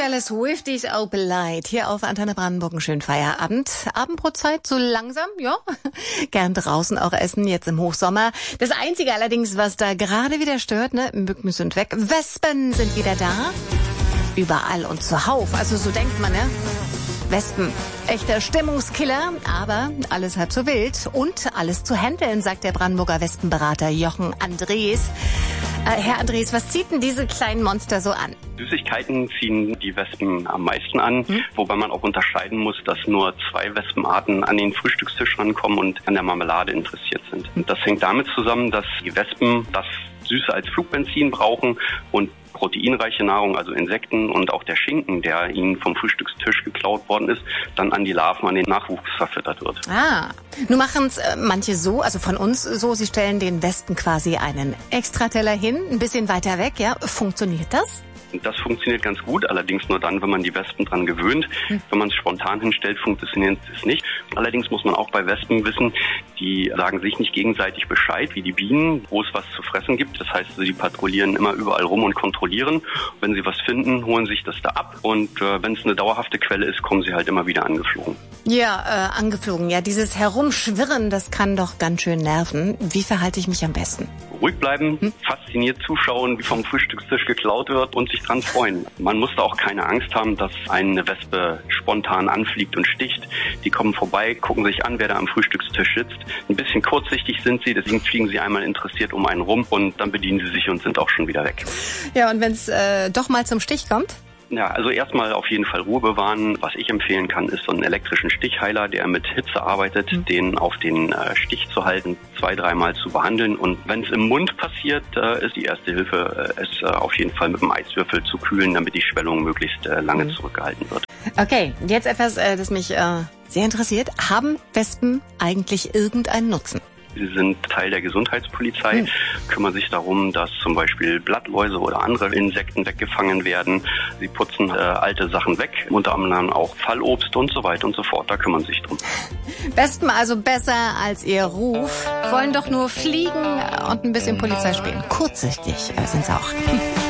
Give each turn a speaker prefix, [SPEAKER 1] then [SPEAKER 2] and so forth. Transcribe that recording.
[SPEAKER 1] Taylor Swift ist Open Light. Hier auf Antenne Brandenburg einen schönen Feierabend. Abendbrotzeit so langsam, ja. Gern draußen auch essen, jetzt im Hochsommer. Das Einzige allerdings, was da gerade wieder stört, ne, Mücken sind weg, Wespen sind wieder da. Überall und zuhauf, also so denkt man, ne? Wespen, echter Stimmungskiller, aber alles halb so wild und alles zu handeln, sagt der Brandenburger Wespenberater Jochen Andres. Herr Andres, was zieht denn diese kleinen Monster so an?
[SPEAKER 2] Süßigkeiten ziehen die Wespen am meisten an, wobei man auch unterscheiden muss, dass nur 2 Wespenarten an den Frühstückstisch rankommen und an der Marmelade interessiert sind. Und das hängt damit zusammen, dass die Wespen das Süße als Flugbenzin brauchen und proteinreiche Nahrung, also Insekten und auch der Schinken, der ihnen vom Frühstückstisch geklaut worden ist, dann an die Larven, an den Nachwuchs verfüttert wird.
[SPEAKER 1] Nun machen es manche so, also von uns so, sie stellen den Wespen quasi einen Extrateller hin, ein bisschen weiter weg, ja. Funktioniert das?
[SPEAKER 2] Das funktioniert ganz gut, allerdings nur dann, wenn man die Wespen dran gewöhnt. Wenn man es spontan hinstellt, funktioniert es nicht. Allerdings muss man auch bei Wespen wissen, die sagen sich nicht gegenseitig Bescheid, wie die Bienen, wo es was zu fressen gibt. Das heißt, sie patrouillieren immer überall rum und kontrollieren. Wenn sie was finden, holen sich das da ab. Und wenn es eine dauerhafte Quelle ist, kommen sie halt immer wieder angeflogen.
[SPEAKER 1] Ja, angeflogen. Ja, dieses Herumschwirren, das kann doch ganz schön nerven. Wie verhalte ich mich am besten?
[SPEAKER 2] Ruhig bleiben, fasziniert zuschauen, wie vom Frühstückstisch geklaut wird und sich dran freuen. Man muss da auch keine Angst haben, dass eine Wespe spontan anfliegt und sticht. Die kommen vorbei, gucken sich an, wer da am Frühstückstisch sitzt. Ein bisschen kurzsichtig sind sie, deswegen fliegen sie einmal interessiert um einen rum und dann bedienen sie sich und sind auch schon wieder weg.
[SPEAKER 1] Ja, und wenn es doch mal zum Stich kommt?
[SPEAKER 2] Ja, also erstmal auf jeden Fall Ruhe bewahren. Was ich empfehlen kann, ist so einen elektrischen Stichheiler, der mit Hitze arbeitet, den auf den Stich zu halten, 2-3 Mal zu behandeln. Und wenn es im Mund passiert, ist die erste Hilfe, es auf jeden Fall mit einem Eiswürfel zu kühlen, damit die Schwellung möglichst lange zurückgehalten wird.
[SPEAKER 1] Okay, jetzt etwas, das mich sehr interessiert. Haben Wespen eigentlich irgendeinen Nutzen?
[SPEAKER 2] Sie sind Teil der Gesundheitspolizei, kümmern sich darum, dass zum Beispiel Blattläuse oder andere Insekten weggefangen werden. Sie putzen alte Sachen weg, unter anderem auch Fallobst und so weiter und so fort. Da kümmern sie sich drum.
[SPEAKER 1] Wespen also besser als ihr Ruf, wollen doch nur fliegen und ein bisschen Polizei spielen. Kurzsichtig sind sie auch.